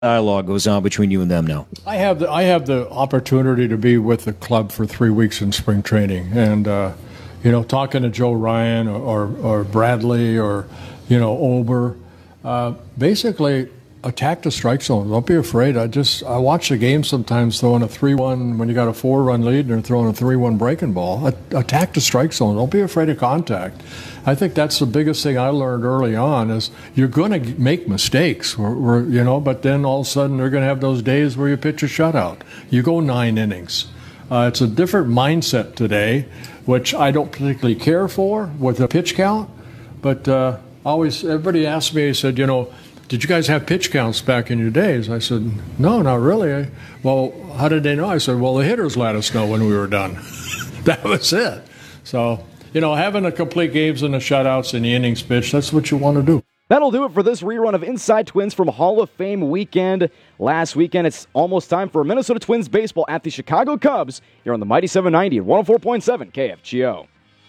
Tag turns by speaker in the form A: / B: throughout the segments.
A: dialogue goes on between you and them now?
B: I have the opportunity to be with the club for 3 weeks in spring training, and talking to Joe Ryan or Bradley or Ober, basically attack the strike zone. Don't be afraid. I watch the game sometimes throwing a 3-1 when you got a 4-run lead and they're throwing a 3-1 breaking ball. Attack the strike zone. Don't be afraid of contact. I think that's the biggest thing I learned early on is you're going to make mistakes, but then all of a sudden they're going to have those days where you pitch a shutout. You go 9 innings. It's a different mindset today, which I don't particularly care for with the pitch count, but everybody asked me, he said, did you guys have pitch counts back in your days? I said, no, not really. Well, how did they know? I said, well, the hitters let us know when we were done. That was it. So, having the complete games and the shutouts and the innings pitched, that's what you want to do.
C: That'll do it for this rerun of Inside Twins from Hall of Fame weekend. Last weekend, it's almost time for Minnesota Twins baseball at the Chicago Cubs here on the Mighty 790 and 104.7 KFGO.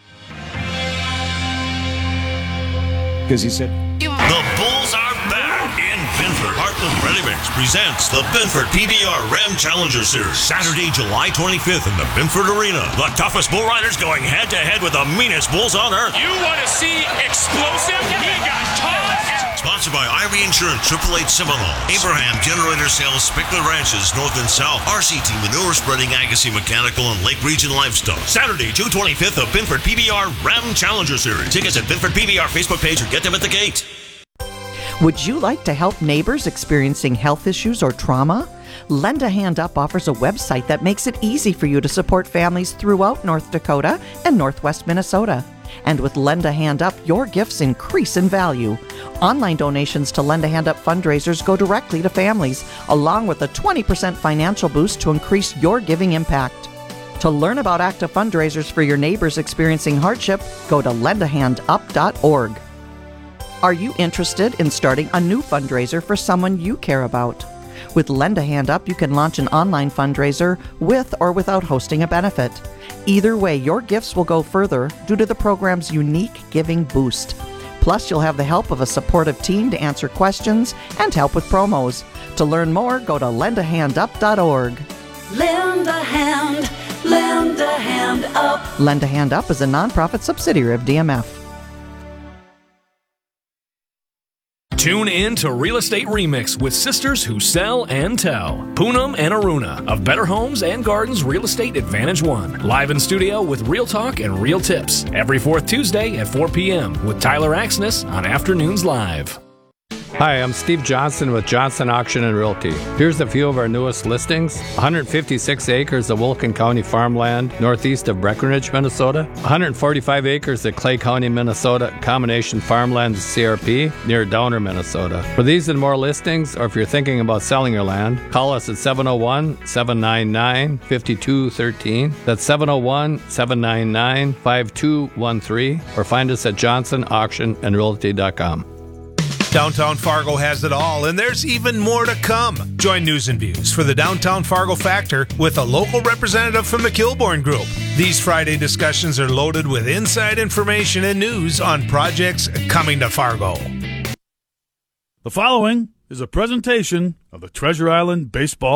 A: Because he said...
D: The Bulls are back in Binford. Heartland Ready Mix presents the Binford PBR Ram Challenger Series. Saturday, July 25th in the Binford Arena. The toughest bull riders going head-to-head with the meanest bulls on earth.
E: You want to see explosive? He got tough.
D: Sponsored by Ivy Insurance, 888 Seminole, Abraham Generator Sales, Spickler Ranches, North and South, RCT Manure Spreading, Agassiz Mechanical, and Lake Region Livestock. Saturday, June 25th, the Binford PBR Ram Challenger Series. Tickets at Binford PBR Facebook page or get them at the gate.
F: Would you like to help neighbors experiencing health issues or trauma? Lend a Hand Up offers a website that makes it easy for you to support families throughout North Dakota and Northwest Minnesota. And with Lend a Hand Up, your gifts increase in value. Online donations to Lend a Hand Up fundraisers go directly to families, along with a 20% financial boost to increase your giving impact. To learn about active fundraisers for your neighbors experiencing hardship, go to lendahandup.org. Are you interested in starting a new fundraiser for someone you care about? With Lend a Hand Up, you can launch an online fundraiser with or without hosting a benefit. Either way, your gifts will go further due to the program's unique giving boost. Plus, you'll have the help of a supportive team to answer questions and help with promos. To learn more, go to lendahandup.org.
G: Lend a hand up.
F: Lend a Hand Up is a nonprofit subsidiary of DMF.
E: Tune in to Real Estate Remix with sisters who sell and tell. Poonam and Aruna of Better Homes and Gardens Real Estate Advantage One. Live in studio with real talk and real tips. Every fourth Tuesday at 4 p.m. with Tyler Axness on Afternoons Live.
H: Hi, I'm Steve Johnson with Johnson Auction and Realty. Here's a few of our newest listings. 156 acres of Wilkin County farmland northeast of Breckenridge, Minnesota. 145 acres of Clay County, Minnesota combination farmland CRP near Downer, Minnesota. For these and more listings, or if you're thinking about selling your land, call us at 701-799-5213. That's 701-799-5213, or find us at johnsonauctionandrealty.com.
I: Downtown Fargo has it all, and there's even more to come. Join News and Views for the Downtown Fargo Factor with a local representative from the Kilbourne Group. These Friday discussions are loaded with inside information and news on projects coming to Fargo.
J: The following is a presentation of the Treasure Island Baseball